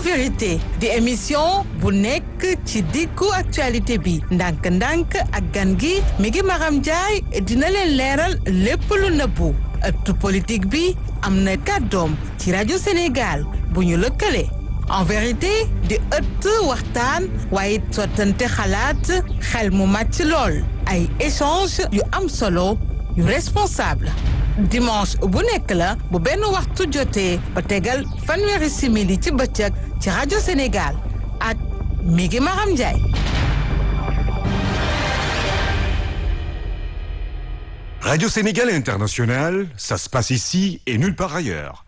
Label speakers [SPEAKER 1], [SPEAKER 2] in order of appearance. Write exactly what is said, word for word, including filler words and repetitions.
[SPEAKER 1] vérité di émission bu nekk ci diggu actualité bi ndànk-ndànk ak gan gi mi ngi Maram Ndiaye dina leen leeral lépp lu nëbbu ëttu politique bi am na kàddoom ci rajo Sénégal bu ñu lëkkale en vérité di ëtt waxtaan waaye sottante xalaat xel mu màcc lool ay échange yu am solo yu responsable dimanche bu nekk la bu benn waxtu jotee ba tegal fanweeri simili ci bëccëg ci rajo Sénégal ak mi ngi Maram Ndiaye.
[SPEAKER 2] Radio Sénégal International, ça se passe ici et nulle part ailleurs.